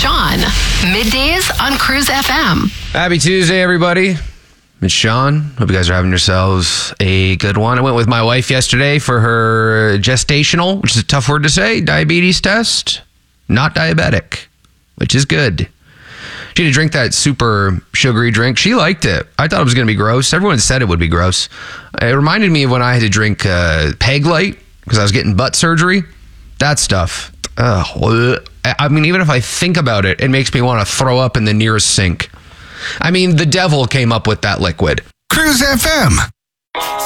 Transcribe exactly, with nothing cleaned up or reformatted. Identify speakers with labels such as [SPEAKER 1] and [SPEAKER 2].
[SPEAKER 1] Sean. Middays on Cruise F M.
[SPEAKER 2] Happy Tuesday, everybody. It's Sean. Hope you guys are having yourselves a good one. I went with my wife yesterday for her gestational, which is a tough word to say, diabetes test. Not diabetic, which is good. She had to drink that super sugary drink. She liked it. I thought it was going to be gross. Everyone said it would be gross. It reminded me of when I had to drink uh, Peg Light because I was getting butt surgery. That stuff. Ugh. I mean, even if I think about it, it makes me want to throw up in the nearest sink. I mean, the devil came up with that liquid.
[SPEAKER 3] Cruise F M.